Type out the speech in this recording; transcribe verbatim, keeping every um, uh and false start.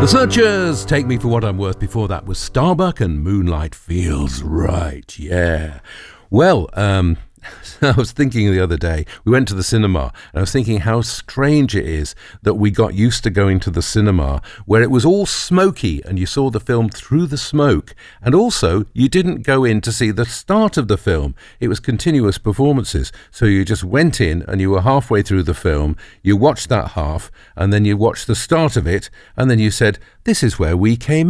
The Searchers, Take Me For What I'm Worth. Before that was Starbuck and Moonlight Feels Right. Yeah. Well, um... I was thinking the other day, we went to the cinema, and I was thinking how strange it is that we got used to going to the cinema where it was all smoky and you saw the film through the smoke. And also, you didn't go in to see the start of the film. It was continuous performances. So you just went in and you were halfway through the film, you watched that half, and then you watched the start of it, and then you said, this is where we came